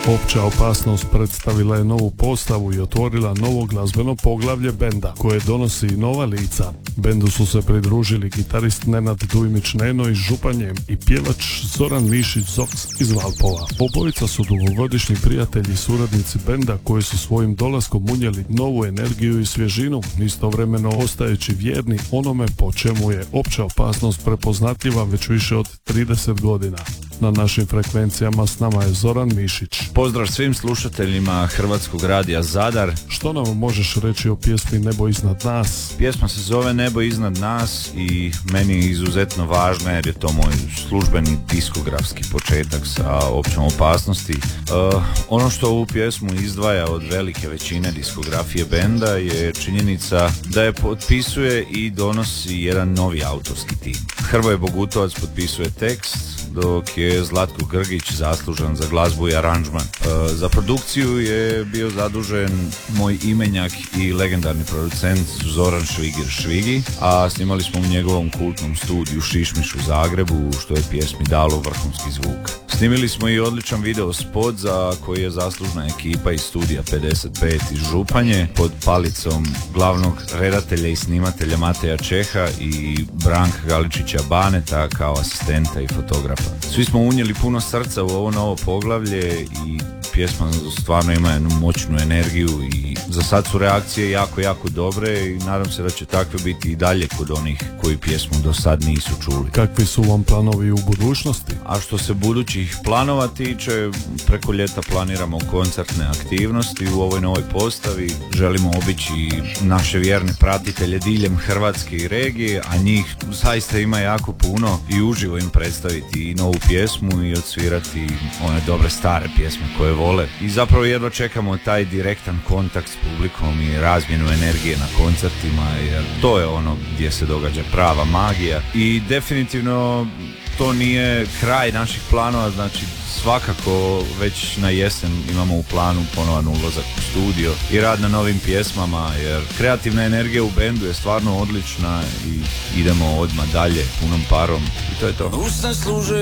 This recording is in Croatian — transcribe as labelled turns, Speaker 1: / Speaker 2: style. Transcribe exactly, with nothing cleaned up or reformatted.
Speaker 1: Opća opasnost predstavila je novu postavu i otvorila novo glazbeno poglavlje benda, koje donosi nova lica. Bendu su se pridružili gitarist Nenad Dujmić-Neno iz Županje i pjevač Zoran Mišić-Zoks iz Valpova. Obojica su dugogodišnji prijatelji i suradnici benda koji su svojim dolaskom unijeli novu energiju i svježinu, istovremeno ostajući vjerni onome po čemu je opća opasnost prepoznatljiva već više od trideset godina. Na našim frekvencijama s nama je Zoran Mišić.
Speaker 2: Pozdrav svim slušateljima Hrvatskog radija Zadar.
Speaker 1: Što nam možeš reći o pjesmi Nebo iznad nas?
Speaker 2: Pjesma se zove Nebo iznad nas i meni je izuzetno važna jer je to moj službeni diskografski početak sa općom opasnosti. Uh, ono što ovu pjesmu izdvaja od velike većine diskografije benda je činjenica da je potpisuje i donosi jedan novi autorski tim. Hrvoje Bogutovac potpisuje tekst, dok je Zlatko Grgić zaslužan za glazbu i aranžman. E, za produkciju je bio zadužen moj imenjak i legendarni producent Zoran Švigir Švigi, a snimali smo u njegovom kultnom studiju Šišmiš u Zagrebu, što je pjesmi dalo vrhunski zvuk. Snimili smo i odličan video spot za koji je zaslužna ekipa iz studija pedeset pet iz Županje pod palicom glavnog redatelja i snimatelja Mateja Čeha i Branka Galičića Baneta kao asistenta i fotografa. Svi smo unijeli puno srca u ovo novo poglavlje i pjesma stvarno ima jednu moćnu energiju i za sad su reakcije jako, jako dobre i nadam se da će takve biti i dalje kod onih koji pjesmu do sad nisu čuli.
Speaker 1: Kakvi su vam planovi u budućnosti?
Speaker 2: A što se budućih planova tiče, preko ljeta planiramo koncertne aktivnosti u ovoj novoj postavi. Želimo obići naše vjerne pratitelje diljem Hrvatske i regije, a njih zaista ima jako puno i uživo im predstaviti i novu pjesmu i odsvirati one dobre stare pjesme koje vole. I zapravo jedva čekamo taj direktan kontakt s publikom i razmjenu energije na koncertima, jer to je ono gdje se događa prava magija. I definitivno to nije kraj naših planova, znači svakako već na jesen imamo u planu ponovan ulazak u studio i rad na novim pjesmama, jer kreativna energija u bendu je stvarno odlična i idemo odmah dalje punom parom i to je to.
Speaker 3: Usne služe